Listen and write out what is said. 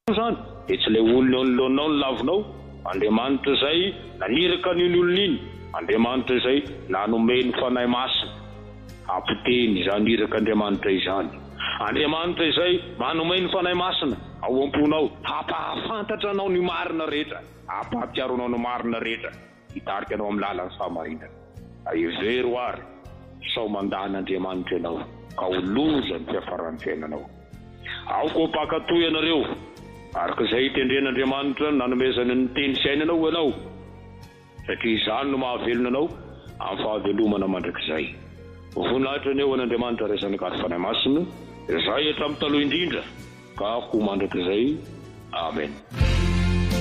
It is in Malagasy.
zany dia tsy ilay olona nolonao ny lavinao. Andriamanitra izay naniraka n'iny olona iny, Andriamanitra izay nanome ny fanahy masina ampiteny izany irakan'Andriamanitra izany. Andriamanitra izay manome ny fanahy masina ao am-ponao, hampahafantatra anao ny marina rehetra, hampahatsiaro anao ny marina rehetra, hitarika anao amin'ny lalan'ny fahamarinana. Ahevery ho ary sao mandahan'Andriamanitra ianao ka ho loza ny fiafaran'ny fiainanao. Aoko mpakatoy ianareo araka izay hitendren'Andriamanitra nanomezany ny teny sainanao ianao, satria izany no mahavelona anao amin'ny fahavelomana mandrakizay. Voninahitra ny eo an'Andriamanitra raisany kady fanahy masina, izay hatramin'ny taloha indrindra ka ho mandrakizay. Amen.